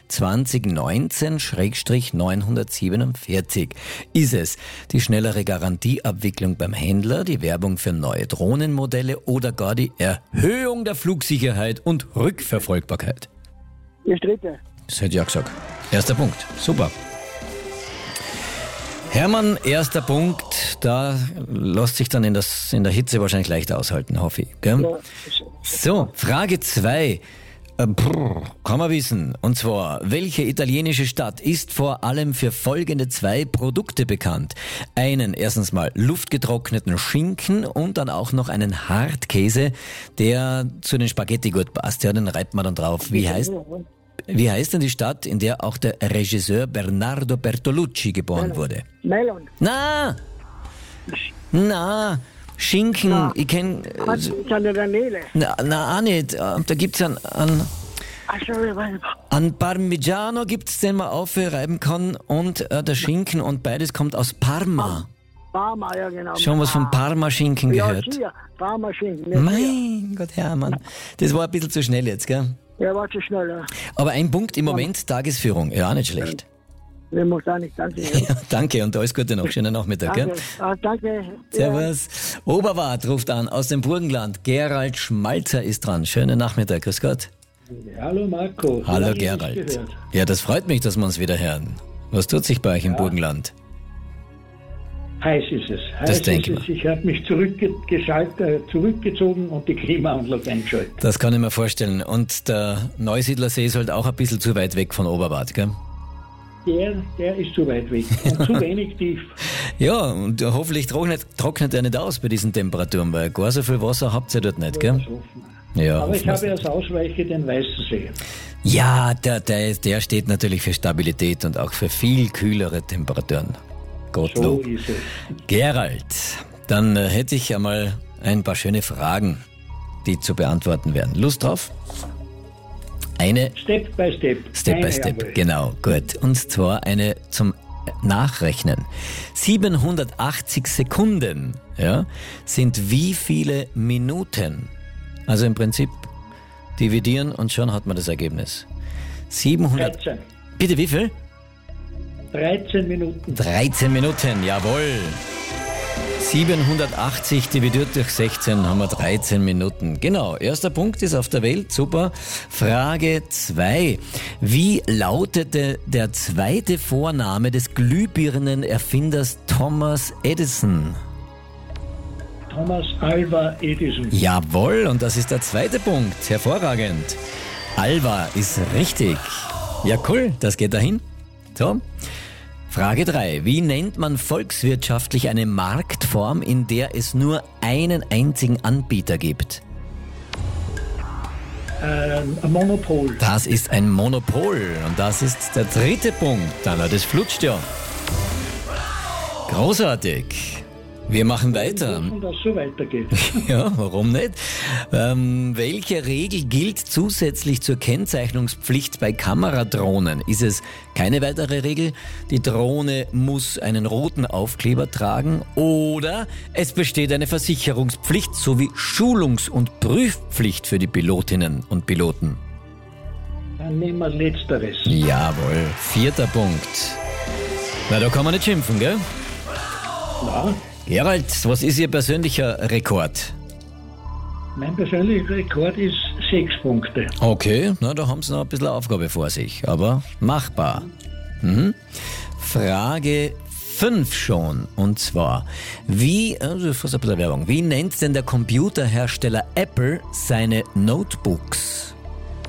2019/947. Ist es die schnellere Garantieabwicklung beim Händler, die Werbung für neue Drohnenmodelle oder gar die Erhöhung der Flugsicherheit und Rückverfolgbarkeit? Das dritte. Das hätte ich auch gesagt. Erster Punkt. Super. Hermann, erster Punkt. Da lässt sich dann in der Hitze wahrscheinlich leichter aushalten, hoffe ich. Gell? Ja. So, Frage 2. Kann man wissen. Und zwar, welche italienische Stadt ist vor allem für folgende 2 Produkte bekannt? Einen, erstens mal, luftgetrockneten Schinken und dann auch noch einen Hartkäse, der zu den Spaghetti gut passt. Ja, den reibt man dann drauf. Wie heißt denn die Stadt, in der auch der Regisseur Bernardo Bertolucci geboren wurde? Mailand. Na, Schinken, Na. ich kenn... Ist an der Nele. Na, auch nicht. Da gibt's an Parmigiano gibt's, den man aufreiben kann und der Schinken und beides kommt aus Parma. Parma, ja genau. Schon was vom Parma-Schinken gehört? Ja, sicher. Parma-Schinken. Mein Gott, Hermann. Das war ein bisschen zu schnell jetzt, gell? Ja, war zu schnell. Ja. Aber ein Punkt im Moment, Tagesführung. Ja, nicht schlecht. Ich muss auch nicht, danke. Ja, danke und alles Gute noch. Schönen Nachmittag, Danke. gell? Danke. Servus. Oberwart ruft an aus dem Burgenland. Gerald Schmalzer ist dran. Schönen Nachmittag. Grüß Gott. Hallo Marco. Hallo Lange Gerald. nicht gehört. Ja, das freut mich, dass wir uns wieder hören. Was tut sich bei euch im Burgenland? Heiß ist es. Das denke ich. Ich habe mich zurückgezogen und die Klimaanlage eingeschaltet. Das kann ich mir vorstellen. Und der Neusiedlersee ist halt auch ein bisschen zu weit weg von Oberwart, gell? Der ist zu weit weg und zu wenig tief. Ja, und hoffentlich trocknet er nicht aus bei diesen Temperaturen, weil gar so viel Wasser habt ihr dort nicht, gell? Ja, Aber ich hoffen wir's habe nicht. als Ausweiche den Weißen See. Ja, der steht natürlich für Stabilität und auch für viel kühlere Temperaturen. So Gottlob. ist es. Gerald, dann hätte ich einmal ein paar schöne Fragen, die zu beantworten wären. Lust drauf? Eine Step by Step. Step by Keine Step, Arbeit. genau, gut. Und zwar eine zum Nachrechnen. 780 Sekunden, ja, sind wie viele Minuten? Also im Prinzip dividieren und schon hat man das Ergebnis. 700. 13. Bitte wie viel? 13 Minuten. 13 Minuten, jawohl. 780 dividiert durch 16 haben wir 13 Minuten. Genau, erster Punkt ist auf der Welt, super. Frage 2. Wie lautete der zweite Vorname des Glühbirnenerfinders Thomas Edison? Thomas Alva Edison. Jawohl, und das ist der zweite Punkt. Hervorragend. Alva ist richtig. Ja, cool, das geht dahin. So. Frage 3. Wie nennt man volkswirtschaftlich eine Marktform, in der es nur einen einzigen Anbieter gibt? Ein Monopol. Das ist ein Monopol. Und das ist der dritte Punkt. Anna, das flutscht ja. Großartig. Wir machen weiter. Und das so weitergeht. Ja, warum nicht? Welche Regel gilt zusätzlich zur Kennzeichnungspflicht bei Kameradrohnen? Ist es keine weitere Regel? Die Drohne muss einen roten Aufkleber tragen oder es besteht eine Versicherungspflicht sowie Schulungs- und Prüfpflicht für die Pilotinnen und Piloten. Dann nehmen wir Letzteres. Jawohl, vierter Punkt. Na, da kann man nicht schimpfen, gell? Ja, Gerald, was ist Ihr persönlicher Rekord? mein persönlicher Rekord ist 6 Punkte. Okay, na, da haben Sie noch ein bisschen Aufgabe vor sich, aber machbar. Frage 5 schon, und zwar, fast ein bisschen Werbung, wie nennt denn der Computerhersteller Apple seine Notebooks?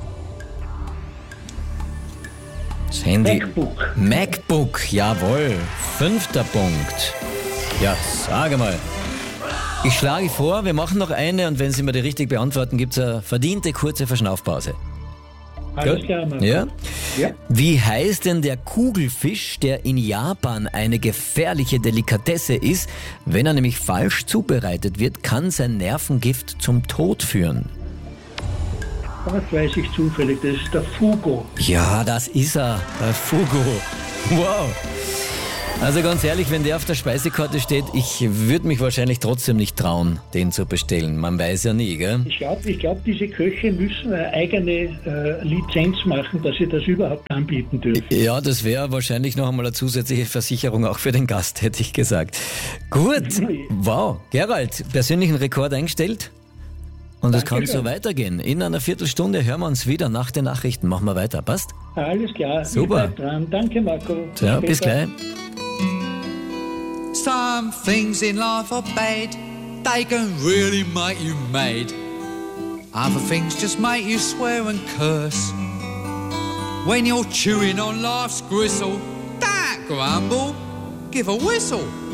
Das Handy. MacBook. MacBook, jawohl. 5. Punkt. Ja, sage mal. Ich schlage vor, wir machen noch eine und wenn Sie mir die richtig beantworten, gibt es eine verdiente kurze Verschnaufpause. Alles Gut? klar, Marco. Ja? Ja. Wie heißt denn der Kugelfisch, der in Japan eine gefährliche Delikatesse ist? Wenn er nämlich falsch zubereitet wird, kann sein Nervengift zum Tod führen. Das weiß ich zufällig, das ist der Fugo. Ja, das ist er, der Fugu. Wow. Also ganz ehrlich, wenn der auf der Speisekarte steht, ich würde mich wahrscheinlich trotzdem nicht trauen, den zu bestellen. Man weiß ja nie, gell? Ich glaube, diese Köche müssen eine eigene Lizenz machen, dass sie das überhaupt anbieten dürfen. Ja, das wäre wahrscheinlich noch einmal eine zusätzliche Versicherung auch für den Gast, hätte ich gesagt. Gut, wow. Gerald, persönlichen Rekord eingestellt? Und es kann so weitergehen. In einer Viertelstunde hören wir uns wieder nach den Nachrichten. Machen wir weiter, passt? Alles klar, Super. Ich bleib dran. Danke, Marco. Ja, bis später. gleich. Some things in life are bad, they can really make you mad. Other things just make you swear and curse. When you're chewing on life's gristle, don't grumble, give a whistle.